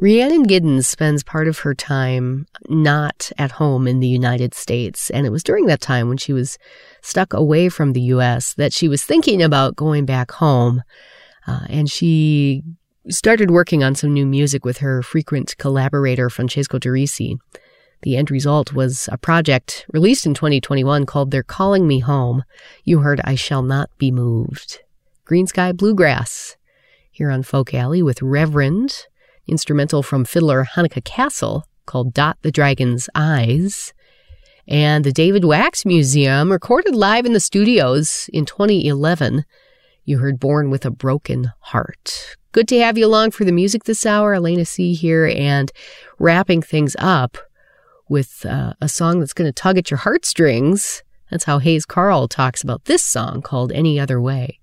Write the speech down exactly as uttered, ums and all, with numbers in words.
Rhiannon Giddens spends part of her time not at home in the United States, and it was during that time when she was stuck away from the U S that she was thinking about going back home, uh, and she started working on some new music with her frequent collaborator, Francesco Derisi. The end result was a project released in twenty twenty-one called They're Calling Me Home. You heard I Shall Not Be Moved. Green Sky Bluegrass here on Folk Alley with Reverend, instrumental from fiddler Hanukkah Castle called Dot the Dragon's Eyes. And the David Wax Museum recorded live in the studios in twenty eleven. You heard Born with a Broken Heart. Good to have you along for the music this hour. Elena C. here, and wrapping things up with uh, a song that's going to tug at your heartstrings. That's how Hayes Carll talks about this song called Any Other Way.